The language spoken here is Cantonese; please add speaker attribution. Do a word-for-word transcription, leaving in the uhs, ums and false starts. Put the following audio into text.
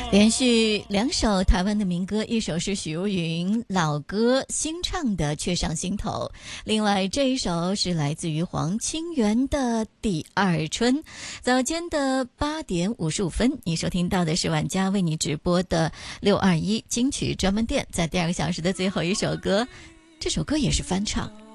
Speaker 1: 连续两首台湾的民歌，一首是许茹芸老歌新唱的《却上心头》，另外这一首是来自于黄清源的《第二春》。早间的八点五十五分，你收听到的是晚家为你直播的六二一金曲专门店，在第二个小时的最后一首歌，这首歌也是翻唱，